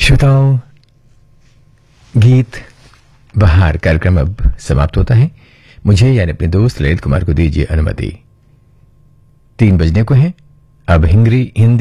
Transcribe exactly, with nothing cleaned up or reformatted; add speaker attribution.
Speaker 1: श्रोताओं, गीत बहार कार्यक्रम अब समाप्त होता है। मुझे यानी अपने दोस्त ललित कुमार को दीजिए अनुमति। तीन बजने को है। अब हिंदी हिंदी